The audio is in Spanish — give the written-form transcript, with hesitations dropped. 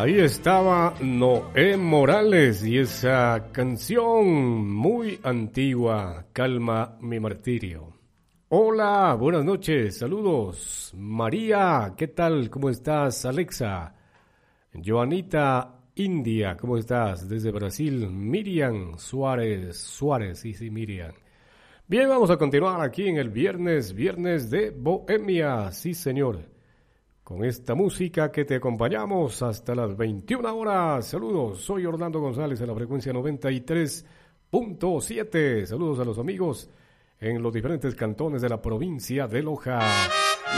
Ahí estaba Noé Morales y esa canción muy antigua, Calma mi martirio. Hola, buenas noches, saludos. María, ¿qué tal? ¿Cómo estás? Alexa, Joanita India, ¿cómo estás? Desde Brasil, Miriam Suárez, sí, Miriam. Bien, vamos a continuar aquí en el viernes de Bohemia, sí señor. Con esta música que te acompañamos hasta las 21 horas. Saludos, soy Orlando González en la frecuencia 93.7. Saludos a los amigos en los diferentes cantones de la provincia de Loja.